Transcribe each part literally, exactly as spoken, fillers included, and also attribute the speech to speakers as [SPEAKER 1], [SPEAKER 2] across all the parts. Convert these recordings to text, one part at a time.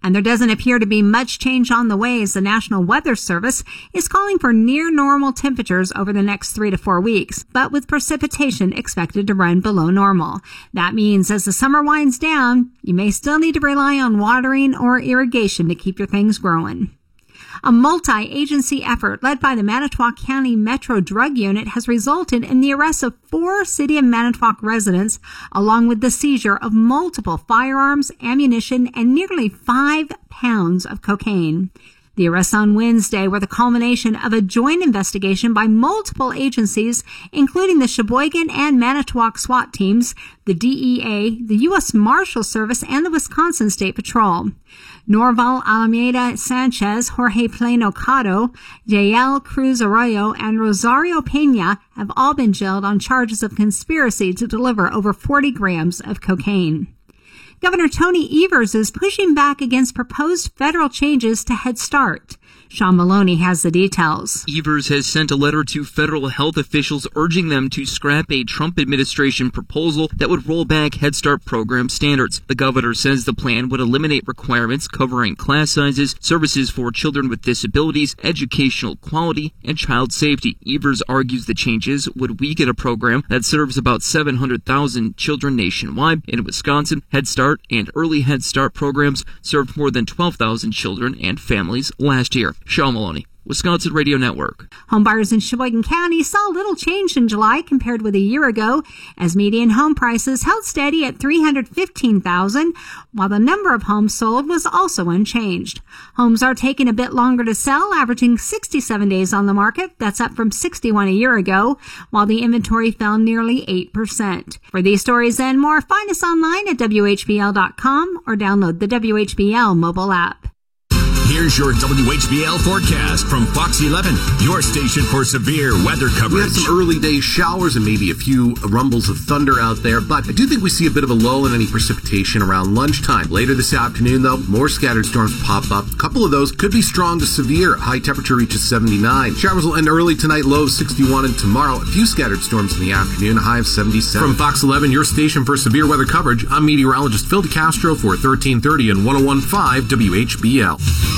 [SPEAKER 1] And there doesn't appear to be much change on the way as the National Weather Service is calling for near normal temperatures over the next three to four weeks, but with precipitation expected to run below normal. That means as the summer winds down, you may still need to rely on watering or irrigation to keep your things growing. A multi-agency effort led by the Manitowoc County Metro Drug Unit has resulted in the arrest of four City of Manitowoc residents, along with the seizure of multiple firearms, ammunition, and nearly five pounds of cocaine. The arrests on Wednesday were the culmination of a joint investigation by multiple agencies, including the Sheboygan and Manitowoc SWAT teams, the D E A, the U S Marshal Service, and the Wisconsin State Patrol. Norval Alameda Sanchez, Jorge Plano Cotto, Yael Cruz Arroyo, and Rosario Pena have all been jailed on charges of conspiracy to deliver over forty grams of cocaine. Governor Tony Evers is pushing back against proposed federal changes to Head Start. Sean Maloney has the details.
[SPEAKER 2] Evers has sent a letter to federal health officials urging them to scrap a Trump administration proposal that would roll back Head Start program standards. The governor says the plan would eliminate requirements covering class sizes, services for children with disabilities, educational quality, and child safety. Evers argues the changes would weaken a program that serves about seven hundred thousand children nationwide. In Wisconsin, Head Start and Early Head Start programs served more than twelve thousand children and families last year. Sean Maloney, Wisconsin Radio Network.
[SPEAKER 1] Homebuyers in Sheboygan County saw little change in July compared with a year ago, as median home prices held steady at three hundred fifteen thousand dollars, while the number of homes sold was also unchanged. Homes are taking a bit longer to sell, averaging sixty-seven days on the market. That's up from sixty-one a year ago, while the inventory fell nearly eight percent. For these stories and more, find us online at W H B L dot com or download the W H B L mobile app.
[SPEAKER 3] Here's your W H B L forecast from Fox eleven, your station for severe weather coverage.
[SPEAKER 4] We have some early day showers and maybe a few rumbles of thunder out there, but I do think we see a bit of a lull in any precipitation around lunchtime. Later this afternoon, though, more scattered storms pop up. A couple of those could be strong to severe. High temperature reaches seventy-nine. Showers will end early tonight, low of sixty-one, and tomorrow a few scattered storms in the afternoon, a high of seventy-seven. From Fox eleven, your station for severe weather coverage, I'm meteorologist Phil DeCastro for thirteen thirty and one oh one point five W H B L.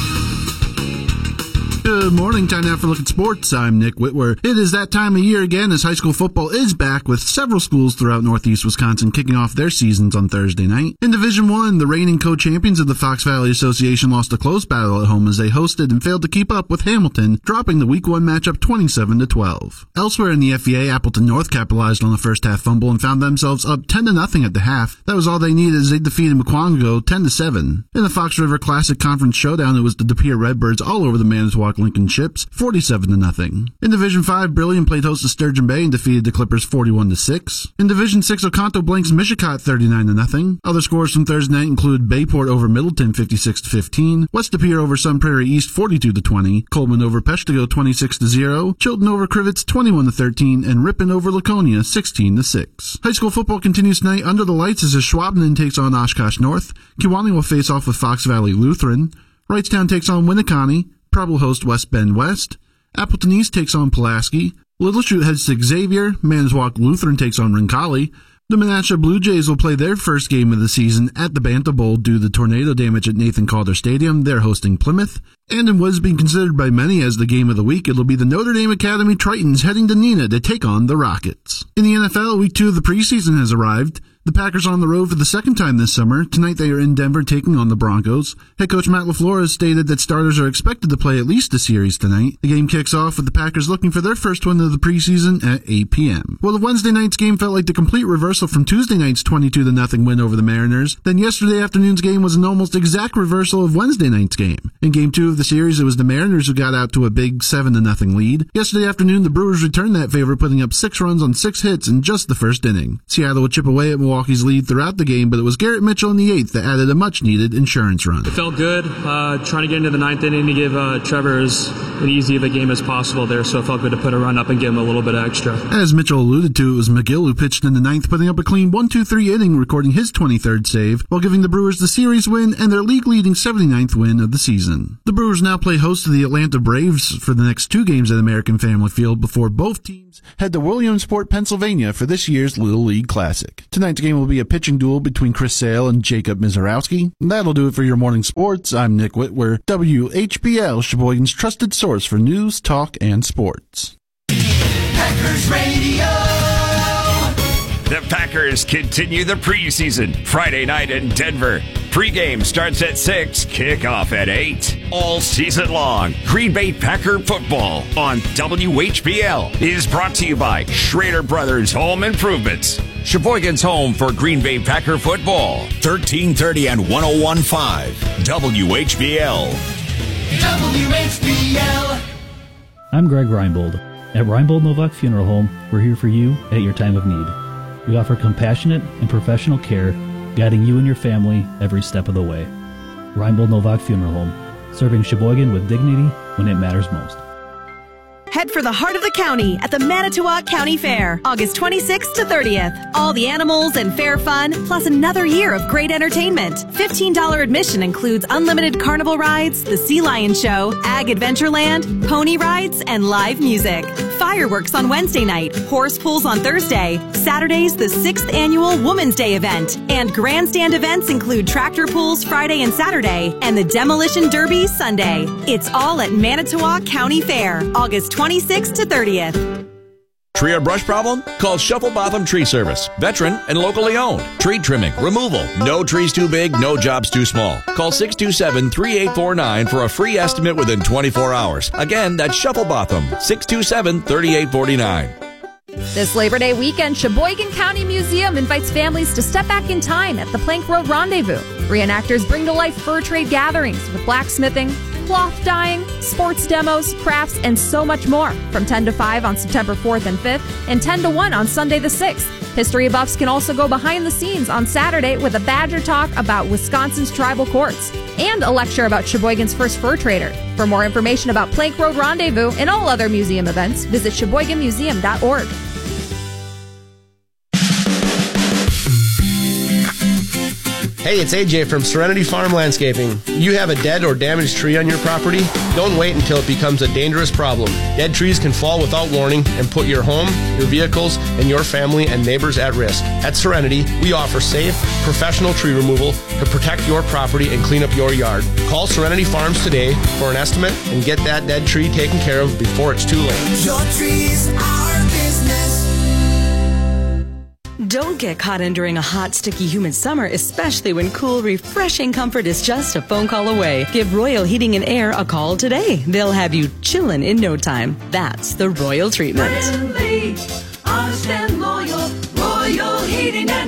[SPEAKER 5] Good morning, time now for Look at Sports. I'm Nick Whitwer. It is that time of year again as high school football is back with several schools throughout northeast Wisconsin kicking off their seasons on Thursday night. In Division one, the reigning co-champions of the Fox Valley Association lost a close battle at home as they hosted and failed to keep up with Hamilton, dropping the week one matchup twenty-seven to twelve. Elsewhere in the F E A, Appleton North capitalized on the first half fumble and found themselves up ten to nothing at the half. That was all they needed as they defeated Mukwonago ten to seven. In the Fox River Classic Conference Showdown, it was the De Pere Redbirds all over the Manitowoc Lincoln Chips, forty-seven to nothing. In Division five, Brilliant played host to Sturgeon Bay and defeated the Clippers forty-one to six. In Division six, Oconto blanks Mishicot thirty-nine to nothing. Other scores from Thursday night include Bayport over Middleton fifty-six to fifteen, West De Pere over Sun Prairie East forty-two to twenty, Coleman over Peshtigo twenty-six to zero, Chilton over Crivets twenty-one to thirteen, and Ripon over Laconia sixteen to six. High school football continues tonight under the lights as Schwabman takes on Oshkosh North. Kewanee will face off with Fox Valley Lutheran. Wrightstown takes on Winnicott. Preb will host West Bend West. Appleton East takes on Pulaski. Little Chute heads to Xavier. Manitowoc Lutheran takes on Roncalli. The Menasha Blue Jays will play their first game of the season at the Banta Bowl due to tornado damage at Nathan Calder Stadium. They're hosting Plymouth. And in what is being considered by many as the game of the week, it'll be the Notre Dame Academy Tritons heading to Neenah to take on the Rockets. In the N F L, week two of the preseason has arrived. The Packers are on the road for the second time this summer. Tonight they are in Denver taking on the Broncos. Head coach Matt LaFleur has stated that starters are expected to play at least a series tonight. The game kicks off with the Packers looking for their first win of the preseason at eight p.m. Well, the Wednesday night's game felt like the complete reversal from Tuesday night's twenty-two to nothing win over the Mariners. Then yesterday afternoon's game was an almost exact reversal of Wednesday night's game. In game two of the series, it was the Mariners who got out to a big seven to nothing lead. Yesterday afternoon, the Brewers returned that favor, putting up six runs on six hits in just the first inning. Seattle would chip away at Milwaukee's lead throughout the game, but it was Garrett Mitchell in the eighth that added a much-needed insurance run.
[SPEAKER 6] It felt good, uh, trying to get into the ninth inning to give uh, Trevor as an easy of a game as possible there, so it felt good to put a run up and give him a little bit extra. As
[SPEAKER 5] Mitchell alluded to, it was McGill who pitched in the ninth, putting up a clean one two three inning, recording his twenty-third save, while giving the Brewers the series win and their league-leading seventy-ninth win of the season. The Brewers now play host to the Atlanta Braves for the next two games at American Family Field before both teams head to Williamsport, Pennsylvania for this year's Little League Classic. Tonight's game game will be a pitching duel between Chris Sale and Jacob Mizarowski. That'll do it for your morning sports. I'm Nick Whitwer, W H B L, Sheboygan's trusted source for news, talk, and sports.
[SPEAKER 7] Packers Radio.
[SPEAKER 8] The Packers continue the preseason Friday night in Denver. Pregame starts at six, kickoff at eight. All season long, Green Bay Packer football on W H B L is brought to you by Schrader Brothers Home Improvements, Sheboygan's home for Green Bay Packer football.
[SPEAKER 3] thirteen thirty and one oh one point five W H B L.
[SPEAKER 7] W H B L.
[SPEAKER 9] I'm Greg Reinbold. At Reinbold Novak Funeral Home, we're here for you at your time of need. We offer compassionate and professional care, guiding you and your family every step of the way. Reinbold Novak Funeral Home, serving Sheboygan with dignity when it matters most.
[SPEAKER 10] Head for the heart of the county at the Manitowoc County Fair, August twenty-sixth to thirtieth. All the animals and fair fun, plus another year of great entertainment. fifteen dollars admission includes unlimited carnival rides, the Sea Lion Show, Ag Adventureland, pony rides, and live music. Fireworks on Wednesday night, horse pulls on Thursday. Saturday's the sixth annual Women's Day event. And grandstand events include tractor pulls Friday and Saturday, and the Demolition Derby Sunday. It's all at Manitowoc County Fair, August twenty-sixth to thirtieth.
[SPEAKER 11] Tree or brush problem? Call Shuffle Botham Tree Service. Veteran and locally owned. Tree trimming, removal. No trees too big, no jobs too small. Call six two seven, three eight four nine for a free estimate within twenty-four hours. Again, that's Shuffle Botham, six two seven, three eight four nine.
[SPEAKER 12] This Labor Day weekend, Sheboygan County Museum invites families to step back in time at the Plank Road Rendezvous. Reenactors bring to life fur trade gatherings with blacksmithing, cloth dyeing, sports demos, crafts, and so much more from ten to five on September fourth and fifth and ten to one on Sunday the sixth. History buffs can also go behind the scenes on Saturday with a Badger talk about Wisconsin's tribal courts and a lecture about Sheboygan's first fur trader. For more information about Plank Road Rendezvous and all other museum events, visit Sheboygan Museum dot org.
[SPEAKER 13] Hey, it's A J from Serenity Farm Landscaping. You have a dead or damaged tree on your property? Don't wait until it becomes a dangerous problem. Dead trees can fall without warning and put your home, your vehicles, and your family and neighbors at risk. At Serenity, we offer safe, professional tree removal to protect your property and clean up your yard. Call Serenity Farms today for an estimate and get that dead tree taken care of before it's too late.
[SPEAKER 7] Your trees, our business.
[SPEAKER 14] Don't get caught in during a hot, sticky, humid summer, especially when cool, refreshing comfort is just a phone call away. Give Royal Heating and Air a call today. They'll have you chillin' in no time. That's the Royal treatment.
[SPEAKER 7] Friendly, honest and loyal, Royal Heating and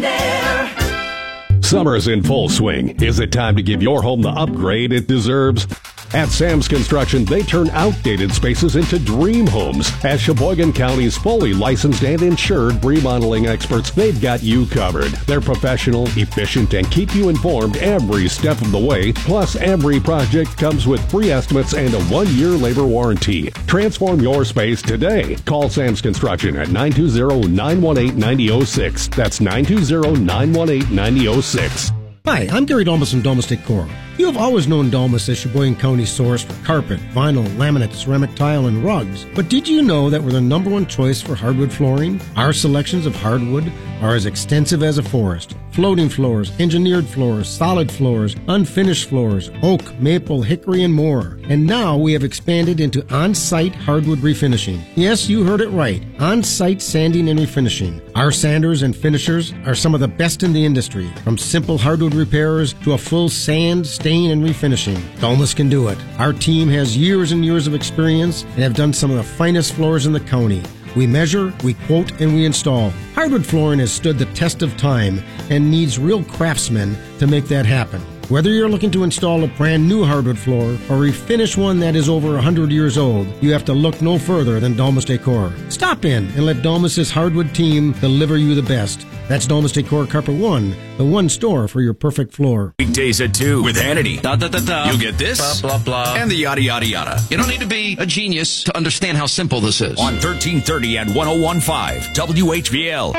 [SPEAKER 7] Air.
[SPEAKER 15] Summer's in full swing. Is it time to give your home the upgrade it deserves? At Sam's Construction, they turn outdated spaces into dream homes. As Sheboygan County's fully licensed and insured remodeling experts, they've got you covered. They're professional, efficient, and keep you informed every step of the way. Plus, every project comes with free estimates and a one-year labor warranty. Transform your space today. Call Sam's Construction at nine two zero, nine one eight, nine zero zero six. That's nine two zero, nine one eight, nine zero zero six.
[SPEAKER 16] Hi, I'm Gary Dolmas from Dolmas Decor. You have always known Dolmas as Sheboygan County's source for carpet, vinyl, laminate, ceramic tile, and rugs. But did you know that we're the number one choice for hardwood flooring? Our selections of hardwood are as extensive as a forest. Floating floors, engineered floors, solid floors, unfinished floors, oak, maple, hickory, and more. And now we have expanded into on-site hardwood refinishing. Yes, you heard it right. On-site sanding and refinishing. Our sanders and finishers are some of the best in the industry. From simple hardwood repairers to a full sand, stain, and refinishing. Dolmas can do it. Our team has years and years of experience and have done some of the finest floors in the county. We measure, we quote, and we install. Hardwood flooring has stood the test of time and needs real craftsmen to make that happen. Whether you're looking to install a brand new hardwood floor or refinish one that is over one hundred years old, you have to look no further than Dolmas Decor. Stop in and let Dolmas' hardwood team deliver you the best. That's Dolmas Decor Carpet One, the one store for your perfect floor.
[SPEAKER 3] Weekdays at two with Hannity.
[SPEAKER 17] Da, da, da, da.
[SPEAKER 3] You'll get this,
[SPEAKER 17] blah, blah, blah,
[SPEAKER 3] and the yada, yada, yada.
[SPEAKER 17] You don't need to be a genius to understand how simple this is.
[SPEAKER 3] On thirteen thirty and one oh one point five W H B L.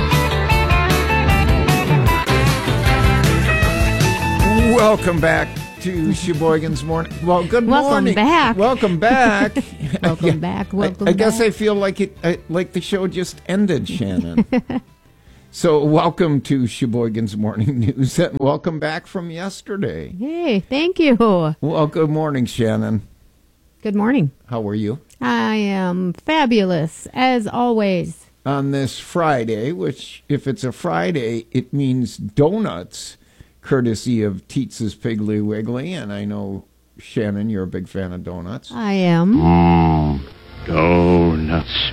[SPEAKER 18] Welcome back to Sheboygan's Morning. Well, good
[SPEAKER 19] Welcome
[SPEAKER 18] morning.
[SPEAKER 19] back.
[SPEAKER 18] Welcome back.
[SPEAKER 19] Welcome
[SPEAKER 18] Yeah,
[SPEAKER 19] back. Welcome
[SPEAKER 18] I, I guess
[SPEAKER 19] back.
[SPEAKER 18] I feel like it, I, like the show just ended, Shannon. So, welcome to Sheboygan's Morning News, and welcome back from yesterday.
[SPEAKER 19] Hey, thank you.
[SPEAKER 18] Well, good morning, Shannon.
[SPEAKER 19] Good morning.
[SPEAKER 18] How are you?
[SPEAKER 19] I am fabulous, as always.
[SPEAKER 18] On this Friday, which, if it's a Friday, it means donuts, courtesy of Teets's Piggly Wiggly, and I know, Shannon, you're a big fan of donuts.
[SPEAKER 19] I am.
[SPEAKER 18] Mm, donuts.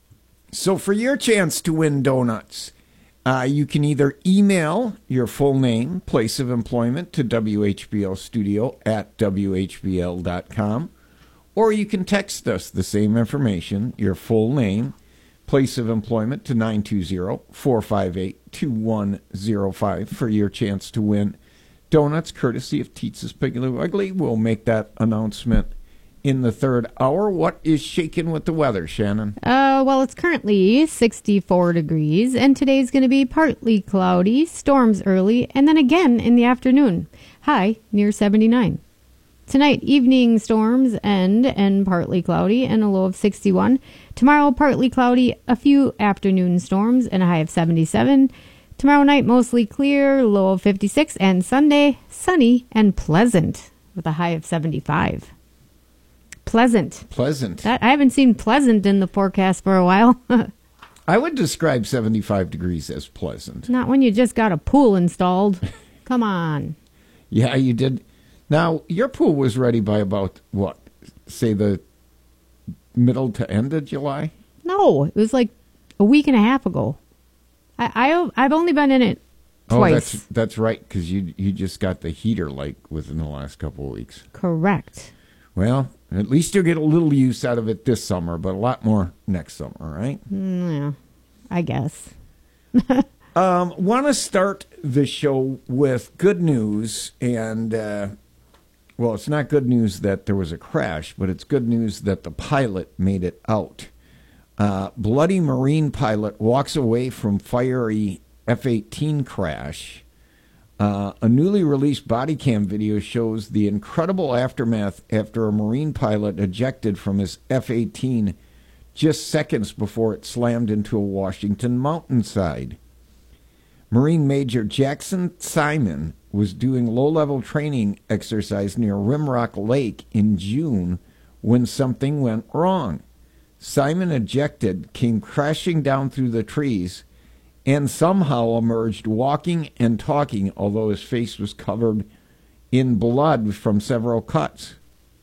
[SPEAKER 18] So for your chance to win donuts, uh, you can either email your full name, place of employment to W H B L studio at W H B L dot com, or you can text us the same information, your full name, place of employment to nine two zero, four five eight, two one zero five for your chance to win donuts, courtesy of Teets's Piggly Wiggly. We'll make that announcement in the third hour. What is shaking with the weather, Shannon?
[SPEAKER 19] Uh, well, it's currently sixty-four degrees, and today's going to be partly cloudy, storms early, and then again in the afternoon. High near seventy-nine. Tonight, evening storms end and partly cloudy and a low of sixty-one. Tomorrow, partly cloudy, a few afternoon storms and a high of seventy-seven. Tomorrow night, mostly clear, low of fifty-six. And Sunday, sunny and pleasant with a high of seventy-five. Pleasant.
[SPEAKER 18] Pleasant.
[SPEAKER 19] That, I haven't seen pleasant in the forecast for a while.
[SPEAKER 18] I would describe seventy-five degrees as pleasant.
[SPEAKER 19] Not when you just got a pool installed. Come on.
[SPEAKER 18] Yeah, you did. Now, your pool was ready by about, what, say the middle to end of July?
[SPEAKER 19] No, it was like a week and a half ago. I, I, I've only been in it twice.
[SPEAKER 18] Oh, that's, that's right, because you, you just got the heater like within the last couple of weeks.
[SPEAKER 19] Correct.
[SPEAKER 18] Well, at least you'll get a little use out of it this summer, but a lot more next summer, right?
[SPEAKER 19] Mm, yeah, I guess.
[SPEAKER 18] um, want to start the show with good news, and... Uh, Well, it's not good news that there was a crash, but it's good news that the pilot made it out. Uh, bloody Marine pilot walks away from fiery F eighteen crash. Uh, a newly released body cam video shows the incredible aftermath after a Marine pilot ejected from his F eighteen just seconds before it slammed into a Washington mountainside. Marine Major Jackson Simon was doing low-level training exercise near Rimrock Lake in June when something went wrong. Simon ejected, came crashing down through the trees, and somehow emerged walking and talking, although his face was covered in blood from several cuts.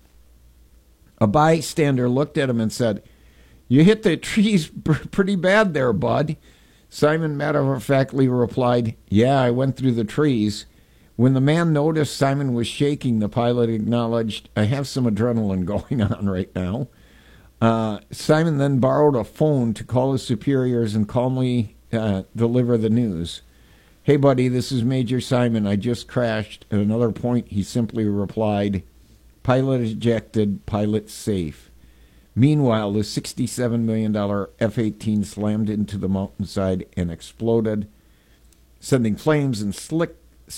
[SPEAKER 18] A bystander looked at him and said, "You hit the trees pretty bad there, bud." Simon matter-of-factly replied, "Yeah, I went through the trees." When the man noticed Simon was shaking, the pilot acknowledged, "I have some adrenaline going on right now." Uh, Simon then borrowed a phone to call his superiors and calmly uh, deliver the news. "Hey, buddy, this is Major Simon. I just crashed." At another point, he simply replied, "Pilot ejected, pilot safe." Meanwhile, the sixty-seven million dollars F eighteen slammed into the mountainside and exploded, sending flames and slick,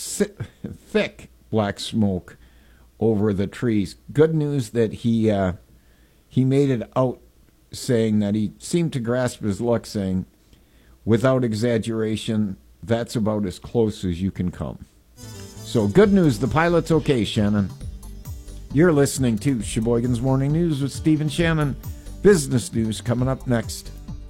[SPEAKER 18] thick black smoke over the trees. Good news that he uh, he made it out, saying that he seemed to grasp his luck, saying, "Without exaggeration, that's about as close as you can come." So good news, the pilot's okay, Shannon. You're listening to Sheboygan's Morning News with Steve and Shannon. Business news coming up next.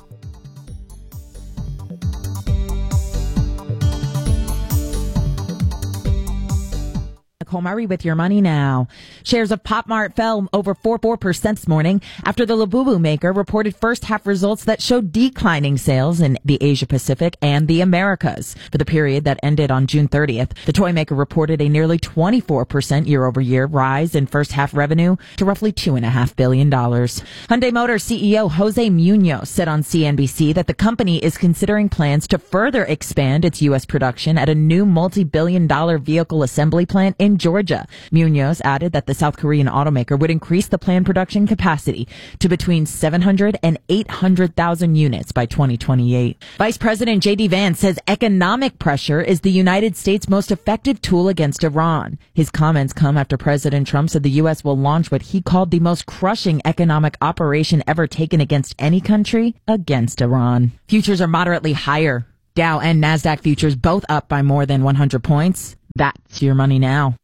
[SPEAKER 20] Nicole Murray with your money now. Shares of Pop Mart fell over four point four percent this morning after the Labubu maker reported first half results that showed declining sales in the Asia Pacific and the Americas. For the period that ended on June thirtieth, the toy maker reported a nearly twenty-four percent year over year rise in first half revenue to roughly two point five billion dollars. Hyundai Motors C E O Jose Munoz said on C N B C that the company is considering plans to further expand its U S production at a new multi-billion dollar vehicle assembly plant in Georgia. Munoz added that the South Korean automaker would increase the planned production capacity to between seven hundred and eight hundred thousand units by twenty twenty-eight. Vice President J D Vance says economic pressure is the United States' most effective tool against Iran. His comments come after President Trump said the U S will launch what he called the most crushing economic operation ever taken against any country, against Iran. Futures are moderately higher. Dow and NASDAQ futures both up by more than one hundred points. That's your money now.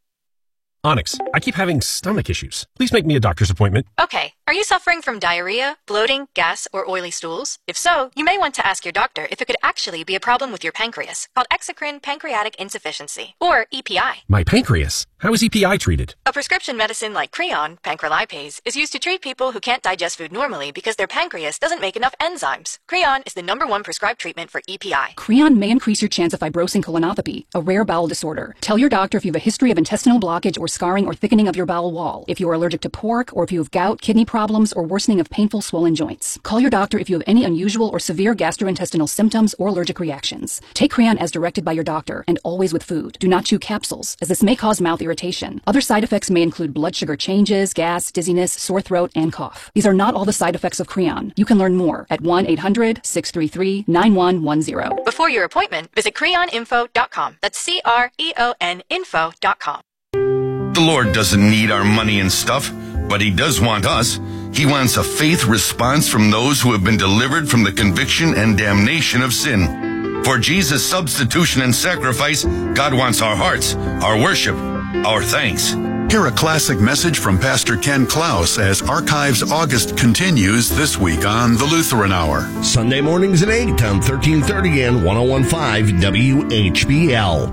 [SPEAKER 21] Onyx, I keep having stomach issues. Please make me a doctor's appointment.
[SPEAKER 22] Okay. Are you suffering from diarrhea, bloating, gas, or oily stools? If so, you may want to ask your doctor if it could actually be a problem with your pancreas, called exocrine pancreatic insufficiency, or E P I.
[SPEAKER 21] My pancreas? How is E P I treated?
[SPEAKER 22] A prescription medicine like Creon, pancrelipase, is used to treat people who can't digest food normally because their pancreas doesn't make enough enzymes. Creon is the number one prescribed treatment for E P I.
[SPEAKER 23] Creon may increase your chance of fibrosing colonopathy, a rare bowel disorder. Tell your doctor if you have a history of intestinal blockage or scarring or thickening of your bowel wall, if you are allergic to pork, or if you have gout, kidney problems, or worsening of painful swollen joints. Call your doctor if you have any unusual or severe gastrointestinal symptoms or allergic reactions. Take Creon as directed by your doctor, and always with food. Do not chew capsules, as this may cause mouth irritation. Other side effects may include blood sugar changes, gas, dizziness, sore throat, and cough. These are not all the side effects of Creon. You can learn more at one eight hundred, six three three, nine one one zero.
[SPEAKER 22] Before your appointment, visit creon info dot com. That's C R E O N info dot com.
[SPEAKER 24] The Lord doesn't need our money and stuff, but He does want us. He wants a faith response from those who have been delivered from the conviction and damnation of sin. For Jesus' substitution and sacrifice, God wants our hearts, our worship, our thanks.
[SPEAKER 3] Hear a classic message from Pastor Ken Klaus as Archives August continues this week on the Lutheran Hour.
[SPEAKER 25] Sunday mornings at eight on thirteen thirty and one oh one point five W H B L.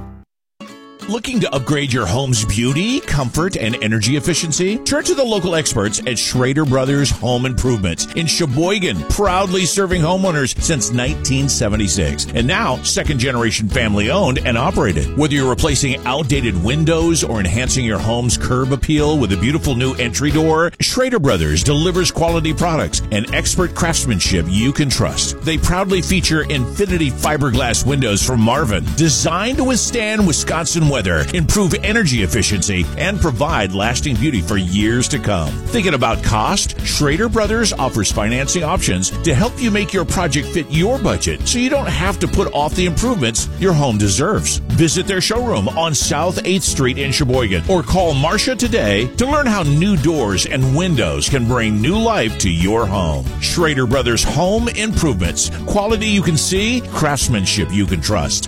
[SPEAKER 26] Looking to upgrade your home's beauty, comfort, and energy efficiency? Turn to the local experts at Schrader Brothers Home Improvements in Sheboygan, proudly serving homeowners since nineteen seventy-six. And now, second-generation family-owned and operated. Whether you're replacing outdated windows or enhancing your home's curb appeal with a beautiful new entry door, Schrader Brothers delivers quality products and expert craftsmanship you can trust. They proudly feature Infinity fiberglass windows from Marvin, designed to withstand Wisconsin weather, improve energy efficiency, and provide lasting beauty for years to come. Thinking about cost? Schrader Brothers offers financing options to help you make your project fit your budget so you don't have to put off the improvements your home deserves. Visit their showroom on South eighth Street in Sheboygan or call Marcia today to learn how new doors and windows can bring new life to your home. Schrader Brothers Home Improvements. Quality you can see, craftsmanship you can trust.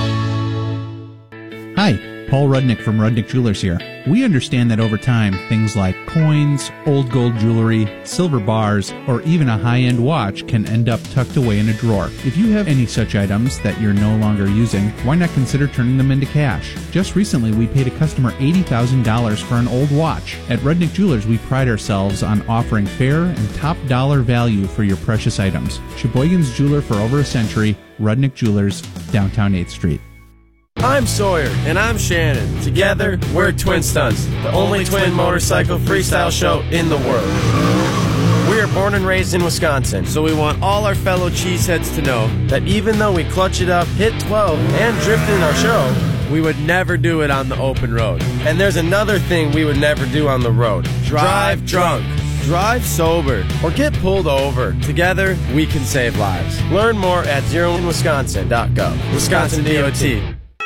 [SPEAKER 27] Hi, Paul Rudnick from Rudnick Jewelers here. We understand that over time, things like coins, old gold jewelry, silver bars, or even a high-end watch can end up tucked away in a drawer. If you have any such items that you're no longer using, why not consider turning them into cash? Just recently, we paid a customer eighty thousand dollars for an old watch. At Rudnick Jewelers, we pride ourselves on offering fair and top dollar value for your precious items. Sheboygan's jeweler for over a century, Rudnick Jewelers, downtown eighth Street.
[SPEAKER 13] I'm Sawyer, and I'm Shannon. Together, we're Twin Stunts, the only twin motorcycle freestyle show in the world. We are born and raised in Wisconsin, so we want all our fellow cheeseheads to know that even though we clutch it up, hit twelve, and drift in our show, we would never do it on the open road. And there's another thing we would never do on the road. Drive drunk. Drive sober or get pulled over. Together, we can save lives. Learn more at zero in wisconsin dot gov. Wisconsin D O T.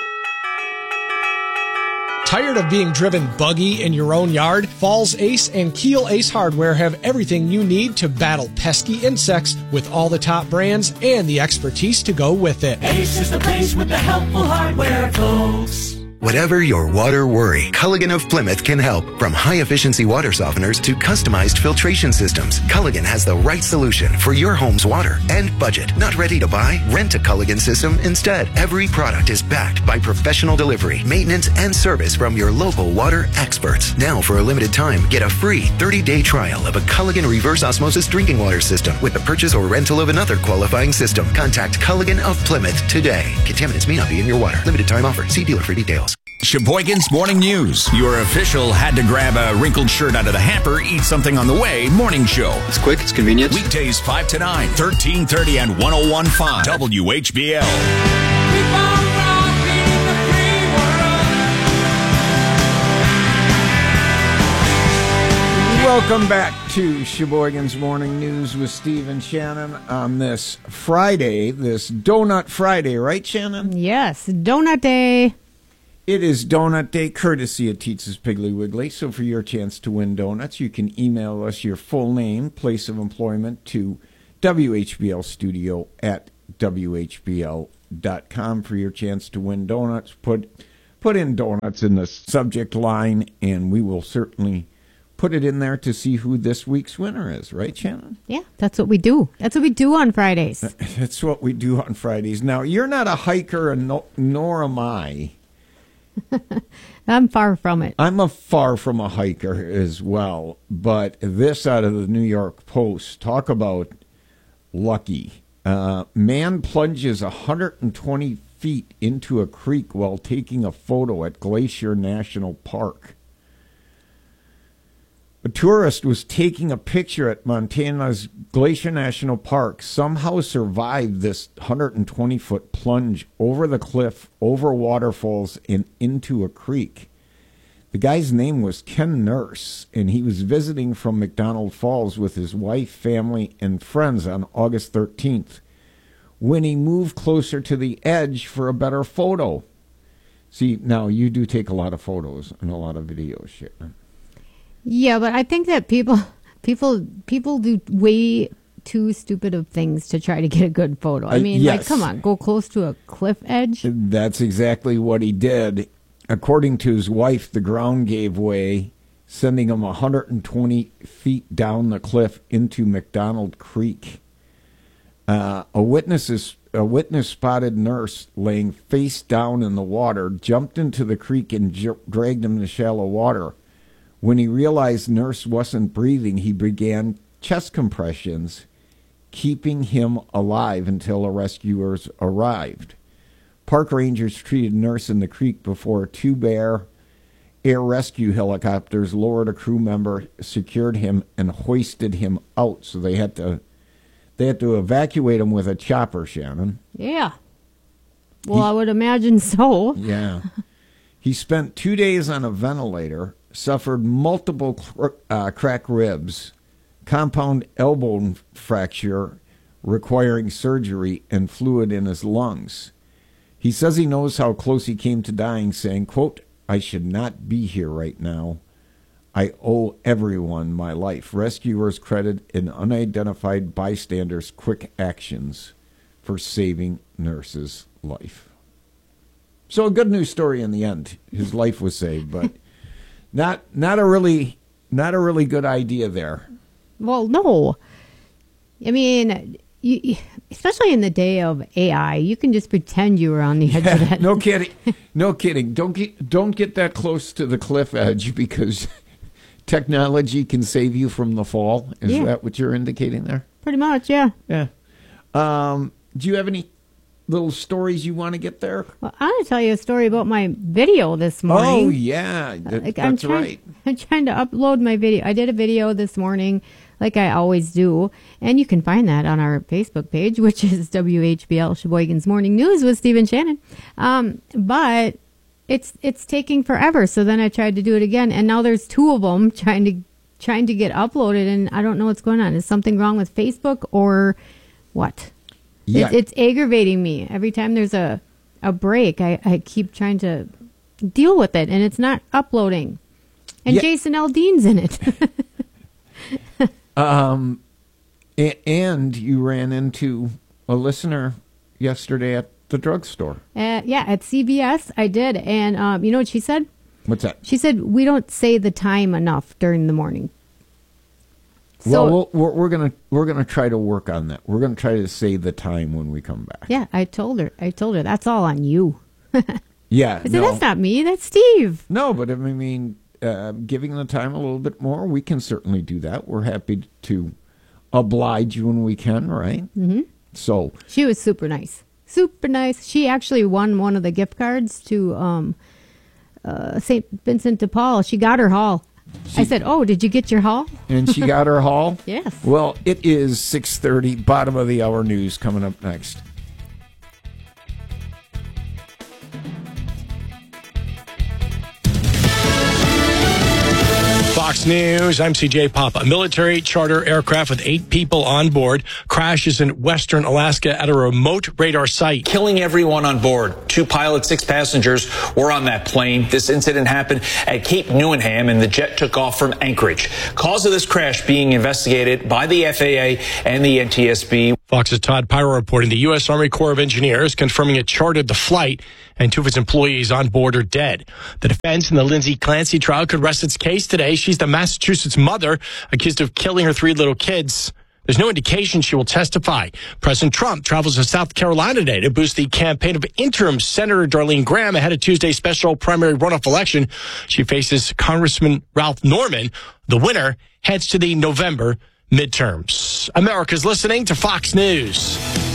[SPEAKER 28] Tired of being driven buggy in your own yard? Falls Ace and Keel Ace Hardware have everything you need to battle pesky insects with all the top brands and the expertise to go with it.
[SPEAKER 7] Ace is the place with the helpful hardware, folks.
[SPEAKER 29] Whatever your water worry, Culligan of Plymouth can help. From high-efficiency water softeners to customized filtration systems, Culligan has the right solution for your home's water and budget. Not ready to buy? Rent a Culligan system instead. Every product is backed by professional delivery, maintenance, and service from your local water experts. Now, for a limited time, get a free thirty-day trial of a Culligan reverse osmosis drinking water system with the purchase or rental of another qualifying system. Contact Culligan of Plymouth today. Contaminants may not be in your water. Limited time offer. See dealer for details.
[SPEAKER 8] Sheboygan's Morning News. Your official had to grab a wrinkled shirt out of the hamper, eat something on the way, morning show.
[SPEAKER 30] It's quick, it's convenient.
[SPEAKER 8] Weekdays five to nine, thirteen thirty and one oh one point five W H B L.
[SPEAKER 18] Welcome back to Sheboygan's Morning News with Steve and Shannon on this Friday, this Donut Friday, right, Shannon?
[SPEAKER 19] Yes, Donut Day.
[SPEAKER 18] It is Donut Day, courtesy of Teetsa's Piggly Wiggly. So for your chance to win donuts, you can email us your full name, place of employment to W H B L studio at W H B L dot com for your chance to win donuts. Put, put in donuts in the subject line, and we will certainly put it in there to see who this week's winner is, right, Shannon?
[SPEAKER 19] Yeah, that's what we do. That's what we do on Fridays.
[SPEAKER 18] That's what we do on Fridays. Now, you're not a hiker, and no, nor am I.
[SPEAKER 19] I'm far from it.
[SPEAKER 18] I'm a far from a hiker as well. But this out of the New York Post, talk about lucky. Uh, man plunges one hundred twenty feet into a creek while taking a photo at Glacier National Park. A tourist was taking a picture at Montana's Glacier National Park, somehow survived this one hundred twenty foot plunge over the cliff, over waterfalls, and into a creek. The guy's name was Ken Nurse, and he was visiting from McDonald Falls with his wife, family, and friends on August thirteenth, when he moved closer to the edge for a better photo. See, now you do take a lot of photos and a lot of videos, Sharon.
[SPEAKER 19] Yeah, but I think that people people people do way too stupid of things to try to get a good photo. I mean, uh, yes. like, come on, go close to a cliff edge.
[SPEAKER 18] That's exactly what he did. According to his wife, the ground gave way, sending him one hundred twenty feet down the cliff into McDonald Creek. Uh, a witness is, a witness spotted Nurse laying face down in the water, jumped into the creek, and j- dragged him to shallow water. When he realized Nurse wasn't breathing, he began chest compressions, keeping him alive until the rescuers arrived. Park rangers treated Nurse in the creek before two Bear air rescue helicopters lowered a crew member, secured him, and hoisted him out. So they had to they had to evacuate him with a chopper, Shannon.
[SPEAKER 19] Yeah. Well,
[SPEAKER 18] he,
[SPEAKER 19] I would imagine so.
[SPEAKER 18] Yeah. He spent two days on a ventilator, suffered multiple cr- uh, cracked ribs, compound elbow fracture requiring surgery, and fluid in his lungs. He says he knows how close he came to dying, saying, quote, "I should not be here right now. I owe everyone my life." Rescuers credit an unidentified bystander's quick actions for saving Nurse's life. So a good news story in the end. His life was saved, but not not a really not a really good idea there.
[SPEAKER 19] Well, no. I mean, you, especially in the day of A I, you can just pretend you were on the edge
[SPEAKER 18] Yeah,
[SPEAKER 19] of that.
[SPEAKER 18] no kidding. No kidding. Don't get don't get that close to the cliff edge, because technology can save you from the fall. Is
[SPEAKER 19] Yeah.
[SPEAKER 18] that what you're indicating there?
[SPEAKER 19] Pretty much, yeah.
[SPEAKER 18] Yeah. Um, do you have any little stories you want to get there?
[SPEAKER 19] Well, I want to tell you a story about my video this morning.
[SPEAKER 18] Oh, yeah. That,
[SPEAKER 19] like, I'm
[SPEAKER 18] that's
[SPEAKER 19] trying,
[SPEAKER 18] right.
[SPEAKER 19] I'm trying to upload my video. I did a video this morning, like I always do, and you can find that on our Facebook page, which is W H B L Sheboygan's Morning News with Steve and Shannon. Um, but it's it's taking forever. So then I tried to do it again, and now there's two of them trying to trying to get uploaded, and I don't know what's going on. Is something wrong with Facebook or what?
[SPEAKER 18] Yeah.
[SPEAKER 19] It, it's aggravating me. Every time there's a, a break, I, I keep trying to deal with it, and it's not uploading. And
[SPEAKER 18] Yeah.
[SPEAKER 19] Jason Aldean's in it.
[SPEAKER 18] Um, a- and you ran into a listener yesterday at the drugstore.
[SPEAKER 19] uh, yeah, at C V S, I did. And um, you know what she said?
[SPEAKER 18] What's that?
[SPEAKER 19] She said, we don't say the time enough during the morning. So,
[SPEAKER 18] well, we'll we're, we're gonna we're gonna try to work on that. We're gonna try to save the time when we come back.
[SPEAKER 19] yeah, I told her. I told her, that's all on you.
[SPEAKER 18] Yeah,
[SPEAKER 19] I said,
[SPEAKER 18] no,
[SPEAKER 19] that's not me. That's Steve.
[SPEAKER 18] no, but I mean, uh, giving the time a little bit more, we can certainly do that. We're happy to oblige you when we can, right?
[SPEAKER 19] Mm-hmm.
[SPEAKER 18] So
[SPEAKER 19] She was super nice. Super nice. She actually won one of the gift cards to um, uh, Saint Vincent de Paul. She got her haul. I said, oh, did you get your haul?
[SPEAKER 18] and she got her haul.
[SPEAKER 19] Yes.
[SPEAKER 18] Well, it is six thirty. Bottom of the hour news coming up next.
[SPEAKER 26] Fox
[SPEAKER 28] Fox News, I'm C J Papa. A military charter aircraft with eight people on board crashes in western Alaska at a remote radar site,
[SPEAKER 1] killing everyone on board. Two pilots, six passengers were on that plane. This incident happened at Cape Newenham, and the jet took off from Anchorage. Cause of this crash being investigated by the F A A and the N T S B.
[SPEAKER 28] Fox's Todd Pyro reporting the U S Army Corps of Engineers confirming it chartered the flight and two of its employees on board are dead. The defense in the Lindsay Clancy trial could rest its case today. She's the Massachusetts mother accused of killing her three little kids. There's no indication she will testify. President Trump travels to South Carolina today to boost the campaign of interim Senator Darlene Graham ahead of Tuesday's special primary runoff election. She faces Congressman Ralph Norman. The winner heads to the November midterms. America's listening to Fox News.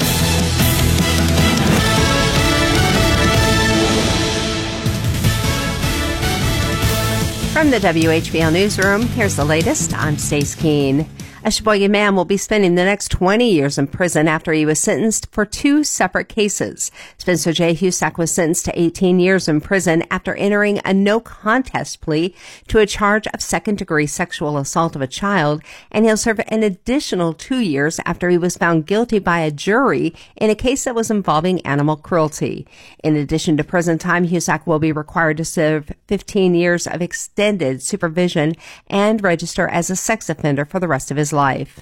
[SPEAKER 2] From the W H B L Newsroom, here's the latest. I'm Stace Keene. A Sheboygan man will be spending the next twenty years in prison after he was sentenced for two separate cases. Spencer J. Husak was sentenced to eighteen years in prison after entering a no-contest plea to a charge of second-degree sexual assault of a child, and he'll serve an additional two years after he was found guilty by a jury in a case that was involving animal cruelty. In addition to prison time, Husak will be required to serve fifteen years of extended supervision and register as a sex offender for the rest of his life.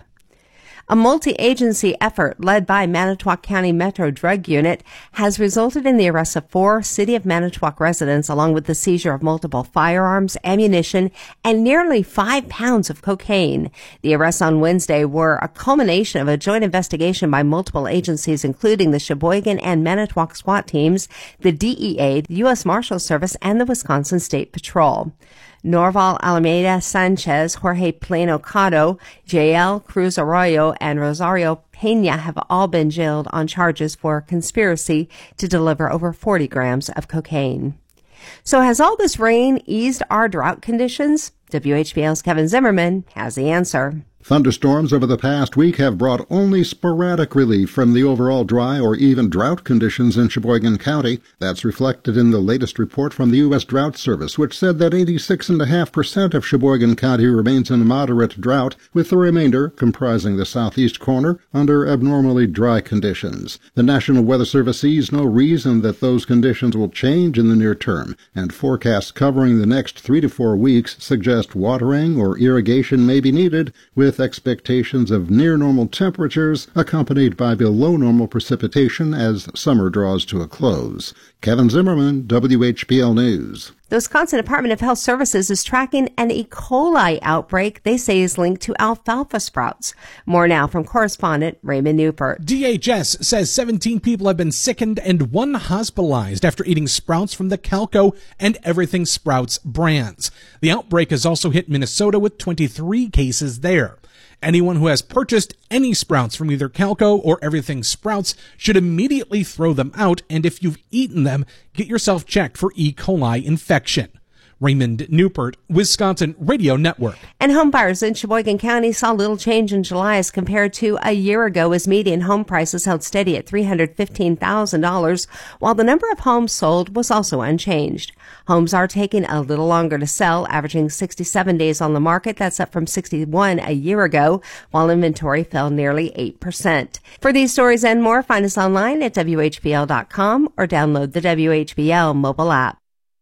[SPEAKER 2] A multi-agency effort led by Manitowoc County Metro Drug Unit has resulted in the arrest of four City of Manitowoc residents along with the seizure of multiple firearms, ammunition, and nearly five pounds of cocaine. The arrests on Wednesday were a culmination of a joint investigation by multiple agencies, including the Sheboygan and Manitowoc SWAT teams, the D E A, the U S Marshals Service, and the Wisconsin State Patrol. Norval Alameda Sanchez, Jorge Plano Cotto, J L Cruz Arroyo, and Rosario Pena have all been jailed on charges for conspiracy to deliver over forty grams of cocaine. So has all this rain eased our drought conditions? W H B L's Kevin Zimmerman has the answer.
[SPEAKER 4] Thunderstorms over the past week have brought only sporadic relief from the overall dry or even drought conditions in Sheboygan County. That's reflected in the latest report from the U S Drought Service, which said that eighty-six point five percent of Sheboygan County remains in moderate drought, with the remainder, comprising the southeast corner, under abnormally dry conditions. The National Weather Service sees no reason that those conditions will change in the near term, and forecasts covering the next three to four weeks suggest watering or irrigation may be needed, with expectations of near-normal temperatures accompanied by below-normal precipitation as summer draws to a close. Kevin Zimmerman, W H B L News.
[SPEAKER 2] The Wisconsin Department of Health Services is tracking an E. coli outbreak they say is linked to alfalfa sprouts. More now from correspondent Raymond Newport.
[SPEAKER 28] D H S says seventeen people have been sickened and one hospitalized after eating sprouts from the Calco and Everything Sprouts brands. The outbreak has also hit Minnesota with twenty-three cases there. Anyone who has purchased any sprouts from either Calco or Everything Sprouts should immediately throw them out, and if you've eaten them, get yourself checked for E. coli infection. Raymond Newport, Wisconsin Radio Network.
[SPEAKER 2] And home buyers in Sheboygan County saw little change in July as compared to a year ago, as median home prices held steady at three hundred fifteen thousand dollars, while the number of homes sold was also unchanged. Homes are taking a little longer to sell, averaging sixty-seven days on the market. That's up from sixty-one a year ago, while inventory fell nearly eight percent. For these stories and more, find us online at W H B L dot com or download the W H B L mobile app.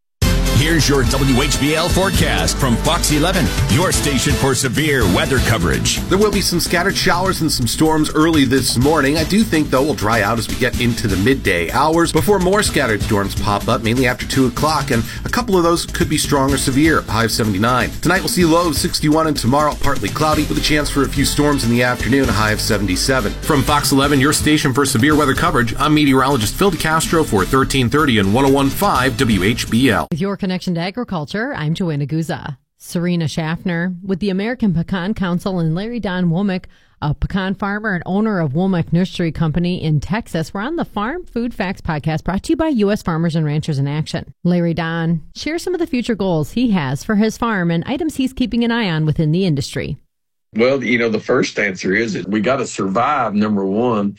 [SPEAKER 8] Here's your W H B L forecast from Fox eleven, your station for severe weather coverage.
[SPEAKER 5] There will be some scattered showers and some storms early this morning. I do think, though, we'll dry out as we get into the midday hours before more scattered storms pop up, mainly after two o'clock, and a couple of those could be strong or severe, high of seventy-nine. Tonight we'll see low of sixty-one, and tomorrow partly cloudy with a chance for a few storms in the afternoon, a high of seventy-seven. From Fox eleven, your station for severe weather coverage, I'm meteorologist Phil DeCastro for thirteen thirty and one oh one point five W H B L.
[SPEAKER 6] With your connection to agriculture, I'm Joanna Guza. Serena Schaffner with the American Pecan Council and Larry Don Womack, a pecan farmer and owner of Womack Nursery Company in Texas. We're on the Farm Food Facts podcast brought to you by U S Farmers and Ranchers in Action. Larry Don shares some of the future goals he has for his farm and items he's keeping an eye on within the industry.
[SPEAKER 9] Well, you know, the first answer is that we got to survive, number one.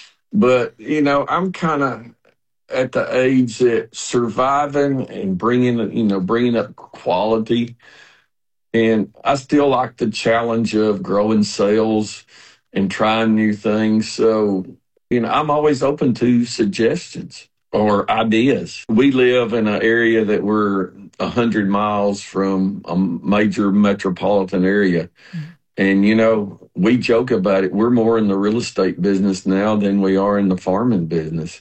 [SPEAKER 9] But, you know, I'm kind of at the age that surviving and bringing, you know, bringing up quality And I still like the challenge of growing sales and trying new things. So, you know, I'm always open to suggestions or ideas. We live in an area that we're one hundred miles from a major metropolitan area. And, you know, we joke about it. We're more in the real estate business now than we are in the farming business.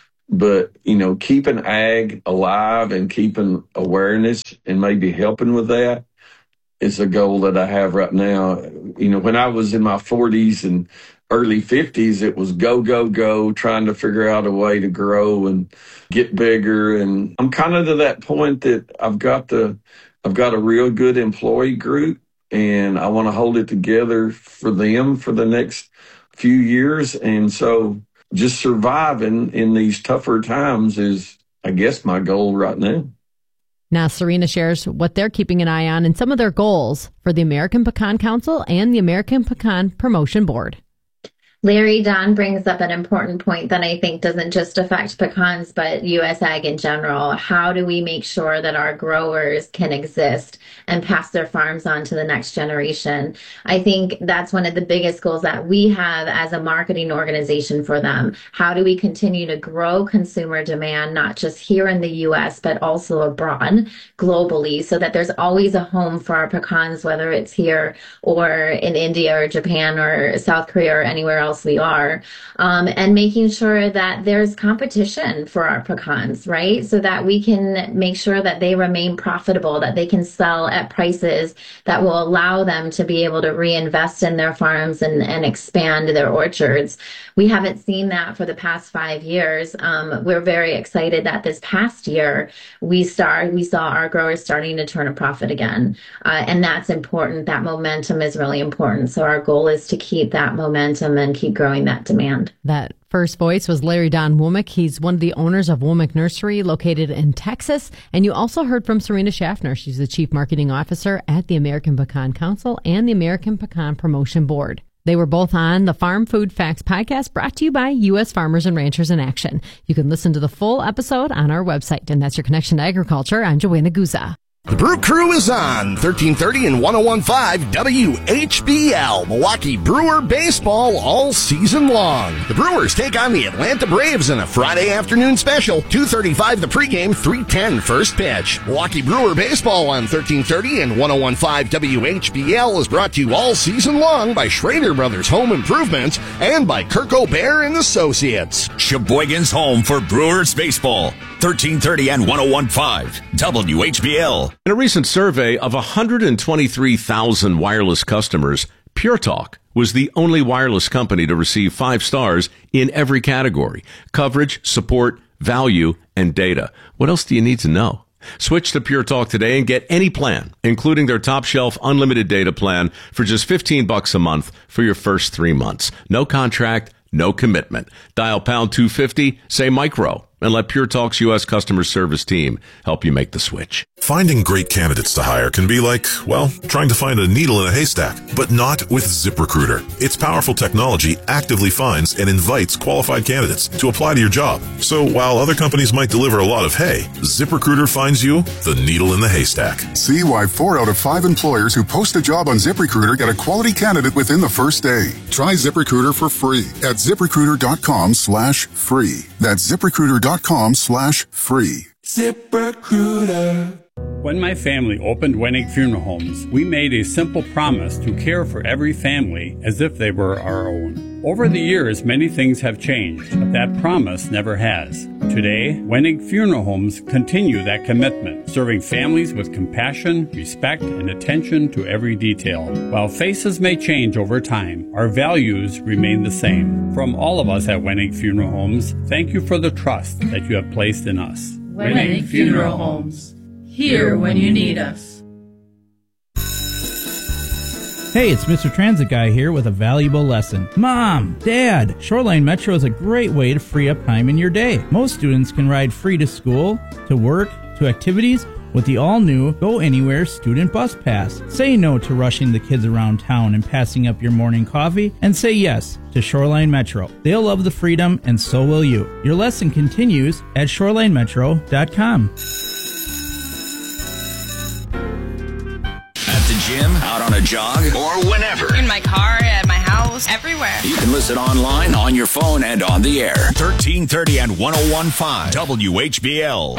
[SPEAKER 9] But, you know, keeping ag alive and keeping awareness and maybe helping with that is a goal that I have right now. You know, when I was in my forties and early fifties, it was go, go, go, trying to figure out a way to grow and get bigger. And I'm kind of to that point that I've got the, I've got a real good employee group, and I want to hold it together for them for the next few years. And so just surviving in these tougher times is, I guess, my goal right now.
[SPEAKER 6] Now, Serena shares what they're keeping an eye on and some of their goals for the American Pecan Council and the American Pecan Promotion Board.
[SPEAKER 10] Larry Don brings up an important point that I think doesn't just affect pecans, but U S Ag in general. How do we make sure that our growers can exist and pass their farms on to the next generation? I think that's one of the biggest goals that we have as a marketing organization for them. How do we continue to grow consumer demand, not just here in the U S, but also abroad, globally, so that there's always a home for our pecans, whether it's here or in India or Japan or South Korea or anywhere else we are, um, and making sure that there's competition for our pecans, right? So that we can make sure that they remain profitable, that they can sell at prices that will allow them to be able to reinvest in their farms and, and expand their orchards. We haven't seen that for the past five years. Um, we're very excited that this past year we start, we saw our growers starting to turn a profit again. Uh, and that's important. That momentum is really important. So our goal is to keep that momentum and keep growing that demand.
[SPEAKER 6] That first voice was Larry Don Womack. He's one of the owners of Womack Nursery located in Texas. And you also heard from Serena Schaffner. She's the Chief Marketing Officer at the American Pecan Council and the American Pecan Promotion Board. They were both on the Farm Food Facts podcast brought to you by U S Farmers and Ranchers in Action. You can listen to the full episode on our website. And that's your connection to agriculture. I'm Joanna Guza.
[SPEAKER 25] The Brew Crew is on thirteen thirty and one oh one point five W H B L, Milwaukee Brewer baseball all season long. The Brewers take on the Atlanta Braves in a Friday afternoon special. two thirty-five the pregame, three ten first pitch. Milwaukee Brewer baseball on thirteen thirty and one oh one point five W H B L is brought to you all season long by Schrader Brothers Home Improvement and by Kirk O'Bear and Associates.
[SPEAKER 8] Sheboygan's home for Brewers baseball. thirteen thirty and one oh one point five W H B L.
[SPEAKER 11] In a recent survey of one hundred twenty-three thousand wireless customers, Pure Talk was the only wireless company to receive five stars in every category: coverage, support, value, and data. What else do you need to know? Switch to Pure Talk today and get any plan, including their top shelf unlimited data plan, for just fifteen bucks a month for your first three months. No contract, no commitment. Dial pound two fifty, say micro, and let Pure Talk's U S customer service team help you make the switch.
[SPEAKER 12] Finding great candidates to hire can be like, well, trying to find a needle in a haystack, but not with ZipRecruiter. Its powerful technology actively finds and invites qualified candidates to apply to your job. So while other companies might deliver a lot of hay, ZipRecruiter finds you the needle in the haystack.
[SPEAKER 14] See why four out of five employers who post a job on ZipRecruiter get a quality candidate within the first day. Try ZipRecruiter for free at ZipRecruiter.com slash free. That's ZipRecruiter.com slash free.
[SPEAKER 15] ZipRecruiter. When my family opened Wenig Funeral Homes, we made a simple promise to care for every family as if they were our own. Over the years, many things have changed, but that promise never has. Today, Wenig Funeral Homes continue that commitment, serving families with compassion, respect, and attention to every detail. While faces may change over time, our values remain the same. From all of us at Wenig Funeral Homes, thank you for the trust that you have placed in us.
[SPEAKER 7] Wenig Funeral Homes. Here when you need us.
[SPEAKER 16] Hey, it's Mister Transit Guy here with a valuable lesson. Mom, Dad, Shoreline Metro is a great way to free up time in your day. Most students can ride free to school, to work, to activities with the all-new Go Anywhere Student Bus Pass. Say no to rushing the kids around town and passing up your morning coffee, and say yes to Shoreline Metro. They'll love the freedom, and so will you. Your lesson continues at shoreline metro dot com.
[SPEAKER 8] At the gym, out on a jog, or whenever.
[SPEAKER 3] In my car, at my house, everywhere.
[SPEAKER 8] You can listen online, on your phone, and on the air. thirteen thirty and one oh one point five W H B L.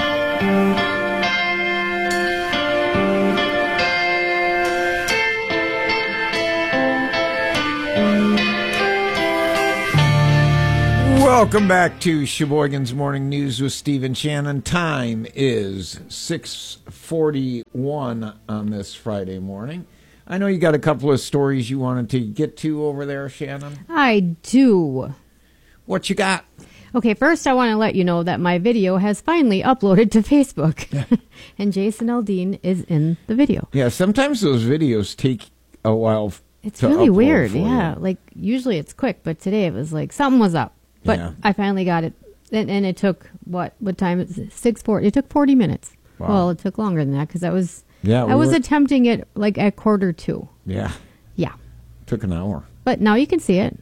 [SPEAKER 18] Welcome back to Sheboygan's Morning News with Stephen Shannon. Time is six forty-one on this Friday morning. I know you got a couple of stories you wanted to get to over there, Shannon.
[SPEAKER 19] I do.
[SPEAKER 18] What you got?
[SPEAKER 19] Okay, first I want to let you know that my video has finally uploaded to Facebook. And Jason Aldean is in the video.
[SPEAKER 18] Yeah, sometimes those videos take a while f-
[SPEAKER 19] It's
[SPEAKER 18] to
[SPEAKER 19] really
[SPEAKER 18] upload
[SPEAKER 19] weird,
[SPEAKER 18] for
[SPEAKER 19] yeah.
[SPEAKER 18] you.
[SPEAKER 19] Like, usually it's quick, but today it was like, something was up. But
[SPEAKER 18] Yeah.
[SPEAKER 19] I finally got it. And, and it took, what, what time is it? six forty. It took forty minutes.
[SPEAKER 18] Wow.
[SPEAKER 19] Well, it took longer than that because I was,
[SPEAKER 18] Yeah,
[SPEAKER 19] I
[SPEAKER 18] we
[SPEAKER 19] was
[SPEAKER 18] were-
[SPEAKER 19] attempting it like at quarter two.
[SPEAKER 18] Yeah.
[SPEAKER 19] Yeah.
[SPEAKER 18] Took an hour.
[SPEAKER 19] But now you can see it.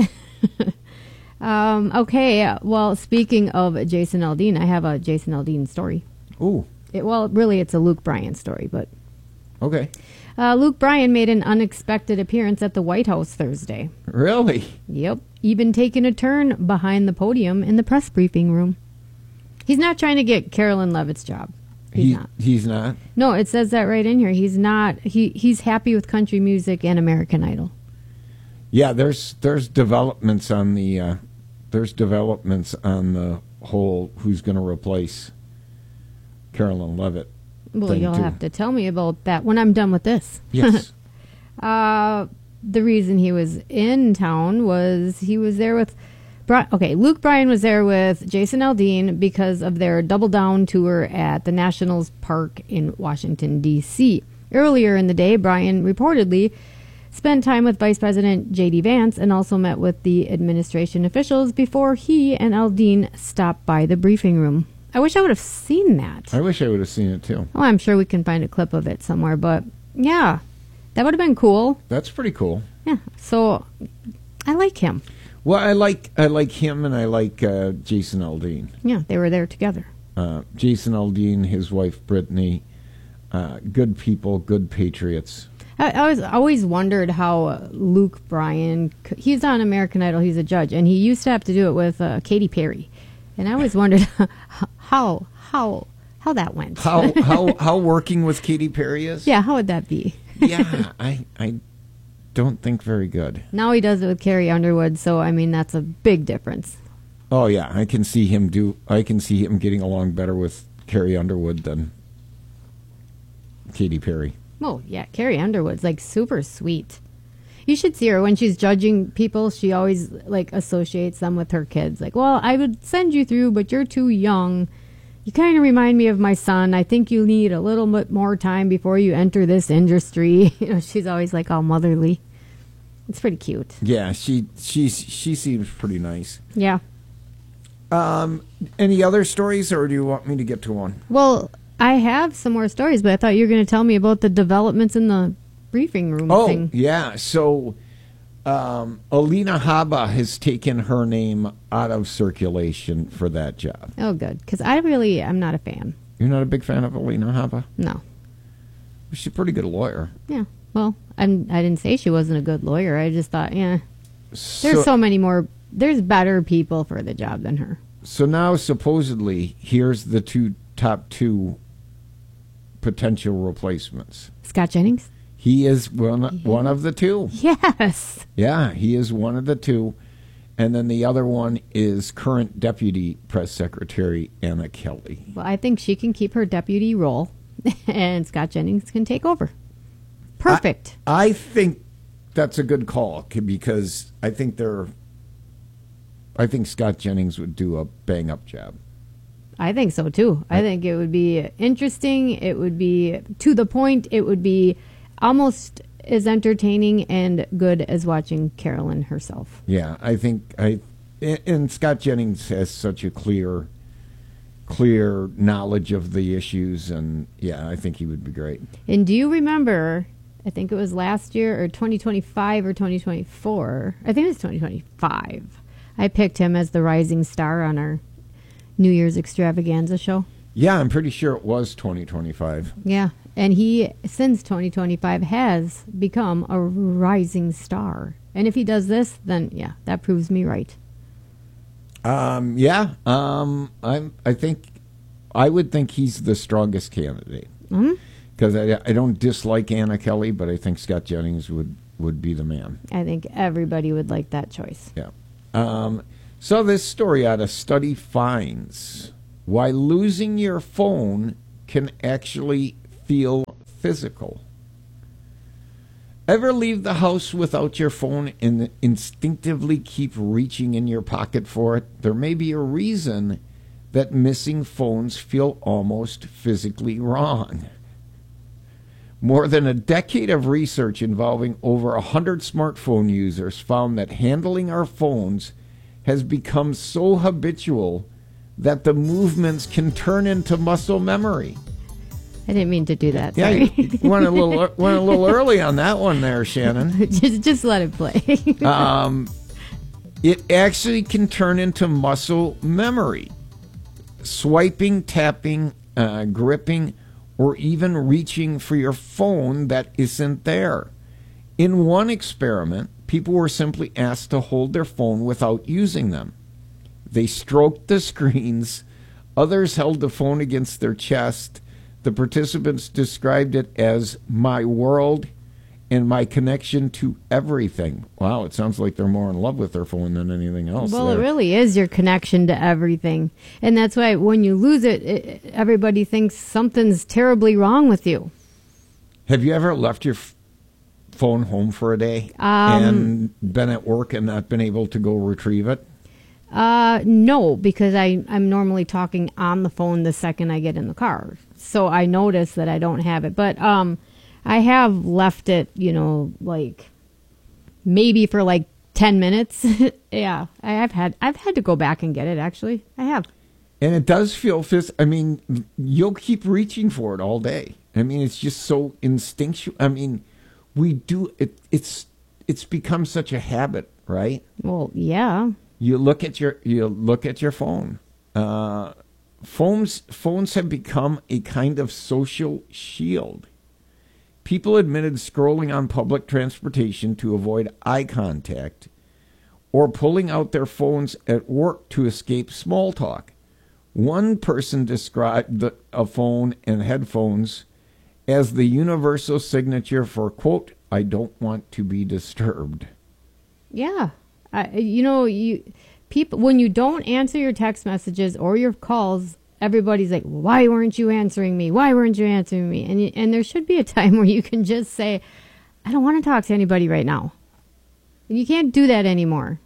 [SPEAKER 19] um, okay, well, speaking of Jason Aldean, I have a Jason Aldean story.
[SPEAKER 18] Ooh.
[SPEAKER 19] It, well, really, it's a Luke Bryan story, but
[SPEAKER 18] Okay.
[SPEAKER 19] uh, Luke Bryan made an unexpected appearance at the White House Thursday.
[SPEAKER 18] Really?
[SPEAKER 19] Yep, even taking a turn behind the podium in the press briefing room. He's not trying to get Carolyn Levitt's job. He's
[SPEAKER 18] he,
[SPEAKER 19] not.
[SPEAKER 18] He's not?
[SPEAKER 19] No, it says that right in here. He's not. He he's happy with country music and American Idol.
[SPEAKER 18] Yeah, there's there's developments on the uh, there's developments on the whole who's going to replace Carolyn Levitt.
[SPEAKER 19] Well,
[SPEAKER 18] thing,
[SPEAKER 19] you'll
[SPEAKER 18] too.
[SPEAKER 19] have to tell me about that when I'm done with this.
[SPEAKER 18] Yes.
[SPEAKER 19] uh, the reason he was in town was he was there with. Bri- okay, Luke Bryan was there with Jason Aldean because of their Double Down tour at the Nationals Park in Washington, D C Earlier in the day, Bryan reportedly spent time with Vice President J D Vance and also met with the administration officials before he and Aldean stopped by the briefing room. I wish I would have seen that.
[SPEAKER 18] I wish I would have seen it too.
[SPEAKER 19] Oh, I'm sure we can find a clip of it somewhere, but yeah, that would have been cool.
[SPEAKER 18] That's pretty cool.
[SPEAKER 19] Yeah, so I like him.
[SPEAKER 18] Well, I like I like him and I like uh, Jason Aldean.
[SPEAKER 19] Yeah, they were there together.
[SPEAKER 18] Uh, Jason Aldean, his wife Brittany, uh, good people, good patriots.
[SPEAKER 19] I, I was always wondered how uh, Luke Bryan, c- he's on American Idol, he's a judge, and he used to have to do it with uh, Katy Perry. And I always wondered how how how that went.
[SPEAKER 18] How how how working with Katy Perry is?
[SPEAKER 19] Yeah, how would that be?
[SPEAKER 18] yeah, I I don't think very good.
[SPEAKER 19] Now he does it with Carrie Underwood, so I mean that's a big difference.
[SPEAKER 18] Oh yeah, I can see him do. I can see him getting along better with Carrie Underwood than Katy Perry.
[SPEAKER 19] Oh yeah, Carrie Underwood's like super sweet. You should see her when she's judging people. She always like associates them with her kids. Like, well, I would send you through, but you're too young. You kind of remind me of my son. I think you need a little bit more time before you enter this industry. You know, she's always like all motherly. It's pretty cute.
[SPEAKER 18] Yeah, she she she seems pretty nice.
[SPEAKER 19] Yeah.
[SPEAKER 18] Um, any other stories, or do you want me to get to one?
[SPEAKER 19] Well, I have some more stories, but I thought you were going to tell me about the developments in the briefing room
[SPEAKER 18] Oh,
[SPEAKER 19] thing.
[SPEAKER 18] yeah. So, um, Alina Habba has taken her name out of circulation for that job.
[SPEAKER 19] Oh, good. Because I really, I'm not a fan.
[SPEAKER 18] You're not a big fan of Alina Habba?
[SPEAKER 19] No.
[SPEAKER 18] She's a pretty good lawyer.
[SPEAKER 19] Yeah. Well, I'm, I didn't say she wasn't a good lawyer. I just thought, yeah, there's
[SPEAKER 18] So-
[SPEAKER 19] so many more, there's better people for the job than her.
[SPEAKER 18] So now, supposedly, here's the two top two potential replacements.
[SPEAKER 19] Scott Jennings?
[SPEAKER 18] He is one one of the two.
[SPEAKER 19] Yes.
[SPEAKER 18] Yeah, he is one of the two. And then the other one is current Deputy Press Secretary Anna Kelly.
[SPEAKER 19] Well, I think she can keep her deputy role, and Scott Jennings can take over. Perfect.
[SPEAKER 18] I, I think that's a good call c- because I think they're. I think Scott Jennings would do a bang up job.
[SPEAKER 19] I think so too. I think it would be interesting. It would be to the point. It would be almost as entertaining and good as watching Carolyn herself.
[SPEAKER 18] Yeah, I think I and Scott Jennings has such a clear clear knowledge of the issues, and yeah, I think he would be great.
[SPEAKER 19] And do you remember, I think it was last year or twenty twenty-five or twenty twenty-four, I think it was twenty twenty-five, I picked him as the rising star on our New Year's extravaganza show.
[SPEAKER 18] Yeah, I'm pretty sure it was twenty twenty-five.
[SPEAKER 19] Yeah, and he, since twenty twenty-five, has become a rising star. And if he does this, then, yeah, that proves me right.
[SPEAKER 18] Um, yeah, um, I'm, I think, I would think he's the strongest candidate. Because mm-hmm. I, I don't dislike Anna Kelly, but I think Scott Jennings would, would be the man.
[SPEAKER 19] I think everybody would like that choice.
[SPEAKER 18] Yeah. Um, so this story out of Study finds why losing your phone can actually feel physical. Ever leave the house without your phone and instinctively keep reaching in your pocket for it? There may be a reason that missing phones feel almost physically wrong. More than a decade of research involving over one hundred smartphone users found that handling our phones has become so habitual that the movements can turn into muscle memory.
[SPEAKER 19] I didn't mean to do that.
[SPEAKER 18] Yeah,
[SPEAKER 19] Sorry.
[SPEAKER 18] you went a little went a little early on that one there, Shannon.
[SPEAKER 19] just just let it play.
[SPEAKER 18] um, it actually can turn into muscle memory. Swiping, tapping, uh, gripping, or even reaching for your phone that isn't there. In one experiment, people were simply asked to hold their phone without using them. They stroked the screens. Others held the phone against their chest. The participants described it as my world and my connection to everything. Wow, it sounds like they're more in love with their phone than anything else.
[SPEAKER 19] Well,
[SPEAKER 18] there.
[SPEAKER 19] It really is your connection to everything. And that's why when you lose it, it everybody thinks something's terribly wrong with you.
[SPEAKER 18] Have you ever left your f- phone home for a day
[SPEAKER 19] Um,
[SPEAKER 18] and been at work and not been able to go retrieve it?
[SPEAKER 19] Uh, no, because I, I'm normally talking on the phone the second I get in the car. So I notice that I don't have it. But um, I have left it, you know, like maybe for like ten minutes. Yeah, I have had I've had to go back and get it, actually. I have.
[SPEAKER 18] And it does feel, phys- I mean, you'll keep reaching for it all day. I mean, it's just so instinctual. I mean, we do, it. it's it's become such a habit, right?
[SPEAKER 19] Well, yeah.
[SPEAKER 18] You look at your you look at your phone. Uh, phones phones have become a kind of social shield. People admitted scrolling on public transportation to avoid eye contact, or pulling out their phones at work to escape small talk. One person described the, a phone and headphones as the universal signature for, quote, I don't want to be disturbed.
[SPEAKER 19] Yeah. I, you know, you people when you don't answer your text messages or your calls, everybody's like, "Why weren't you answering me? Why weren't you answering me?" And you, and there should be a time where you can just say, "I don't want to talk to anybody right now." And you can't do that anymore.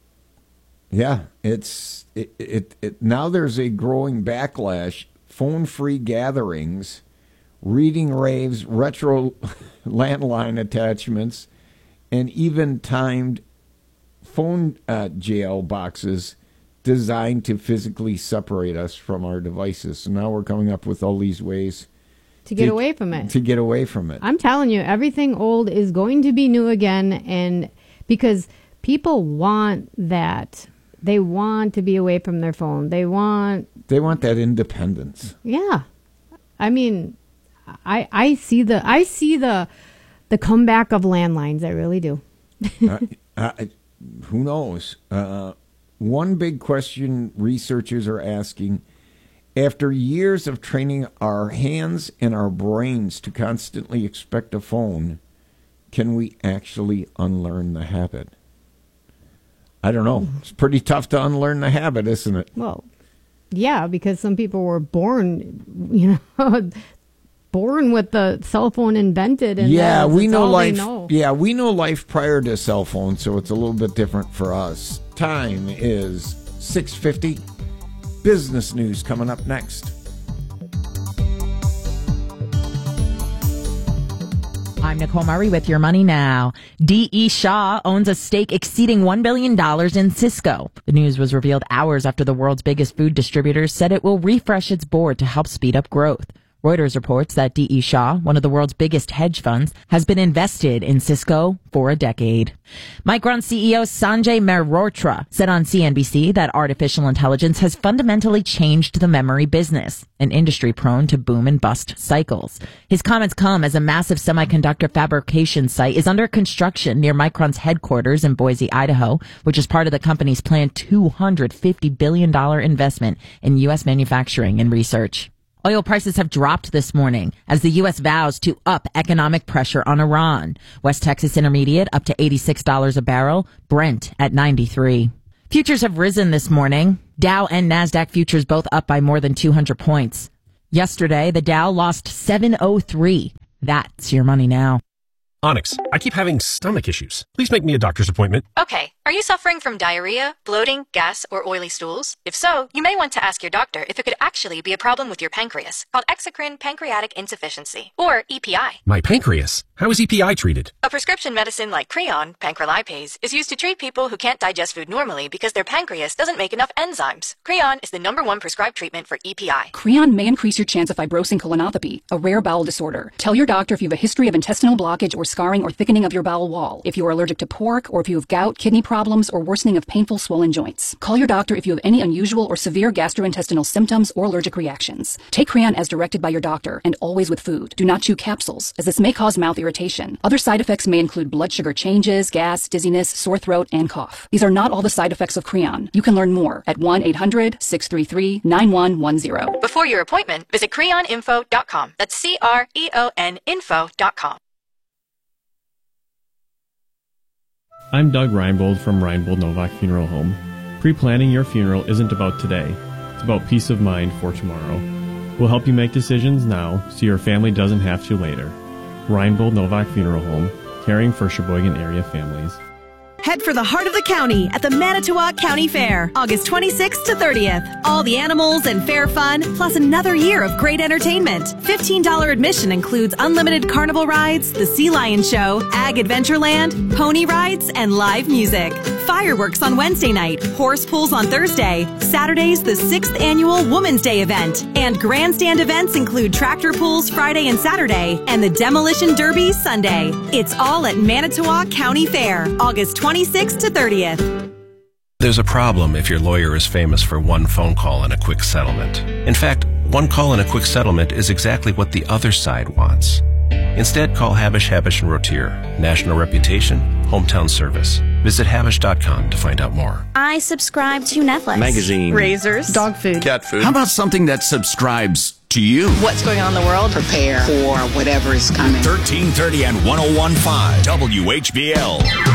[SPEAKER 18] Yeah, it's it, it, it now there's a growing backlash. Phone-free gatherings, reading raves, retro landline attachments, and even timed phone uh, jail boxes designed to physically separate us from our devices. So now we're coming up with all these ways
[SPEAKER 19] to get to, away from it.
[SPEAKER 18] To get away from it.
[SPEAKER 19] I'm telling you, everything old is going to be new again, and because people want that. They want to be away from their phone. They want
[SPEAKER 18] They want that independence.
[SPEAKER 19] Yeah. I mean, I I see the I see the the comeback of landlines. I really do.
[SPEAKER 18] uh, I, who knows? Uh, one big question researchers are asking, after years of training our hands and our brains to constantly expect a phone, can we actually unlearn the habit? I don't know. It's pretty tough to unlearn the habit, isn't it?
[SPEAKER 19] Well, yeah, because some people were born, you know, born with the cell phone invented, and
[SPEAKER 18] yeah,
[SPEAKER 19] that's,
[SPEAKER 18] we
[SPEAKER 19] that's
[SPEAKER 18] know
[SPEAKER 19] all
[SPEAKER 18] life.
[SPEAKER 19] they know.
[SPEAKER 18] Yeah, we know life prior to cell phones, so it's a little bit different for us. Time is six fifty. Business news coming up next.
[SPEAKER 13] I'm Nicole Murray with Your Money Now. D E. Shaw owns a stake exceeding one billion dollars in Cisco. The news was revealed hours after the world's biggest food distributor said it will refresh its board to help speed up growth. Reuters reports that D E. Shaw, one of the world's biggest hedge funds, has been invested in Cisco for a decade. Micron C E O Sanjay Mehrotra said on C N B C that artificial intelligence has fundamentally changed the memory business, an industry prone to boom and bust cycles. His comments come as a massive semiconductor fabrication site is under construction near Micron's headquarters in Boise, Idaho, which is part of the company's planned two hundred fifty billion dollars investment in U S manufacturing and research. Oil prices have dropped this morning as the U S vows to up economic pressure on Iran. West Texas Intermediate up to eighty-six dollars a barrel, Brent at ninety-three. Futures have risen this morning. Dow and NASDAQ futures both up by more than two hundred points. Yesterday, the Dow lost seven oh three. That's your money now.
[SPEAKER 17] Onyx, I keep having stomach issues. Please make me a doctor's appointment.
[SPEAKER 20] Okay. Are you suffering from diarrhea, bloating, gas, or oily stools? If so, you may want to ask your doctor if it could actually be a problem with your pancreas, called exocrine pancreatic insufficiency, or E P I.
[SPEAKER 17] My pancreas? How is E P I treated?
[SPEAKER 20] A prescription medicine like Creon, pancrelipase, is used to treat people who can't digest food normally because their pancreas doesn't make enough enzymes. Creon is the number one prescribed treatment for E P I.
[SPEAKER 21] Creon may increase your chance of fibrosing colonopathy, a rare bowel disorder. Tell your doctor if you have a history of intestinal blockage or scarring or thickening of your bowel wall, if you are allergic to pork, or if you have gout, kidney problems, or worsening of painful swollen joints. Call your doctor if you have any unusual or severe gastrointestinal symptoms or allergic reactions. Take Creon as directed by your doctor, and always with food. Do not chew capsules, as this may cause mouth irritation. Other side effects may include blood sugar changes, gas, dizziness, sore throat, and cough. These are not all the side effects of Creon. You can learn more at one eight hundred six three three nine one one zero.
[SPEAKER 20] Before your appointment, visit creon info dot com. That's C R E O N info dot com.
[SPEAKER 22] I'm Doug Reinbold from Reinbold Novak Funeral Home. Pre-planning your funeral isn't about today. It's about peace of mind for tomorrow. We'll help you make decisions now so your family doesn't have to later. Reinbold Novak Funeral Home, caring for Sheboygan area families.
[SPEAKER 23] Head for the heart of the county at the Manitowoc County Fair, August twenty-sixth to thirtieth. All the animals and fair fun, plus another year of great entertainment. fifteen dollars admission includes unlimited carnival rides, the Sea Lion Show, Ag Adventureland, pony rides, and live music. Fireworks on Wednesday night, horse pulls on Thursday. Saturday's the sixth annual Women's Day event. And grandstand events include tractor pulls Friday and Saturday, and the Demolition Derby Sunday. It's all at Manitowoc County Fair, August twenty-sixth to thirtieth.
[SPEAKER 24] There's a problem if your lawyer is famous for one phone call and a quick settlement. In fact, one call and a quick settlement is exactly what the other side wants. Instead, call Habish, Habish and Rotier. National reputation, hometown service. Visit Habish dot com to find out more.
[SPEAKER 26] I subscribe to Netflix.
[SPEAKER 27] Magazine.
[SPEAKER 26] Razors.
[SPEAKER 27] Dog food.
[SPEAKER 24] Cat food.
[SPEAKER 27] How about something that subscribes to you?
[SPEAKER 26] What's going on in the world?
[SPEAKER 29] Prepare for whatever is coming.
[SPEAKER 8] thirteen thirty and one oh one point five W H B L.